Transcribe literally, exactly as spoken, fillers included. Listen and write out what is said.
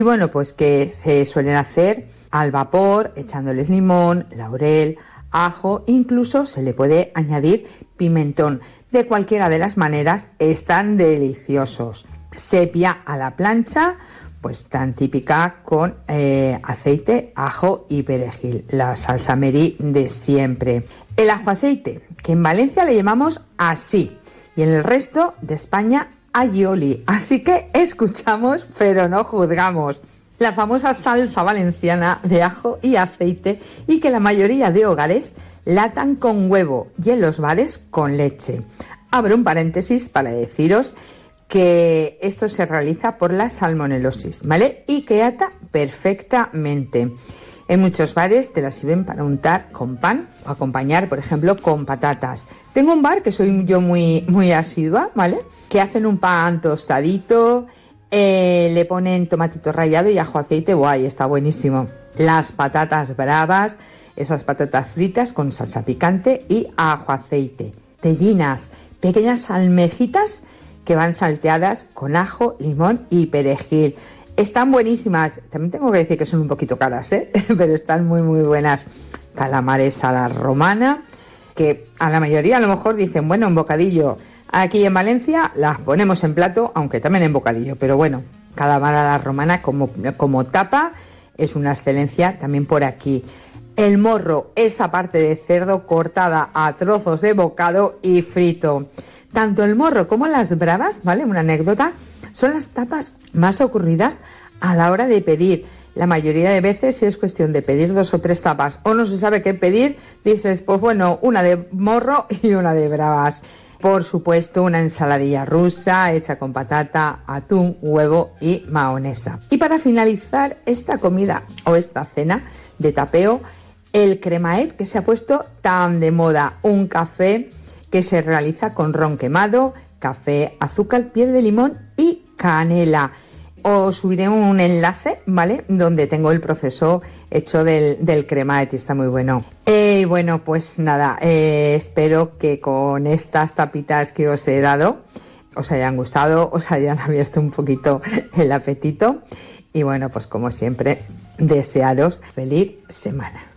Y bueno, pues que se suelen hacer al vapor, echándoles limón, laurel, ajo, incluso se le puede añadir pimentón. De cualquiera de las maneras están deliciosos. Sepia a la plancha, pues tan típica con eh, aceite, ajo y perejil, la salsa Meri de siempre. El ajo aceite, que en Valencia le llamamos así, y en el resto de España aioli, así que escuchamos pero no juzgamos. La famosa salsa valenciana de ajo y aceite, y que la mayoría de hogares latan con huevo y en los bares con leche. Abro un paréntesis para deciros que esto se realiza por la salmonelosis, ¿vale? Y que ata perfectamente. En muchos bares te la sirven para untar con pan o acompañar, por ejemplo, con patatas. Tengo un bar que soy yo muy, muy asidua, ¿vale? Que hacen un pan tostadito, eh, le ponen tomatito rallado y ajo aceite, ¡guay! Está buenísimo. Las patatas bravas, esas patatas fritas con salsa picante y ajo aceite. Tellinas, pequeñas almejitas que van salteadas con ajo, limón y perejil. Están buenísimas. También tengo que decir que son un poquito caras, ¿eh? Pero están muy muy buenas. Calamares a la romana, que a la mayoría a lo mejor dicen, bueno, en bocadillo. Aquí en Valencia las ponemos en plato, aunque también en bocadillo. Pero bueno, calamar a la romana como, como tapa es una excelencia también por aquí. El morro, esa parte de cerdo cortada a trozos de bocado y frito. Tanto el morro como las bravas, ¿vale? Una anécdota, son las tapas más ocurridas a la hora de pedir. La mayoría de veces, si es cuestión de pedir dos o tres tapas o no se sabe qué pedir, dices, pues bueno, una de morro y una de bravas. Por supuesto, una ensaladilla rusa hecha con patata, atún, huevo y mahonesa. Y para finalizar esta comida o esta cena de tapeo, el cremaet, que se ha puesto tan de moda, un café que se realiza con ron quemado, café, azúcar, piel de limón y canela. Os subiré un enlace, ¿vale? Donde tengo el proceso hecho del, del cremaet y está muy bueno. Y eh, bueno, pues nada, eh, espero que con estas tapitas que os he dado os hayan gustado, os hayan abierto un poquito el apetito. Y bueno, pues como siempre, desearos feliz semana.